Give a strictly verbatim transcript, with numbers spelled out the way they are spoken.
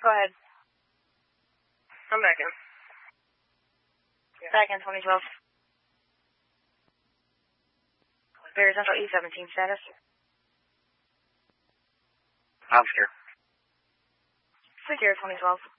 Go ahead. I'm back in. Yeah. Back in twenty twelve. Barry Central E seventeen status. I'm here. Secure twenty twelve.